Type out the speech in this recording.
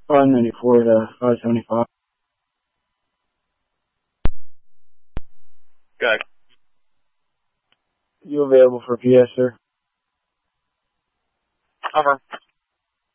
594 to 575. Okay. You available for PS, sir? Over.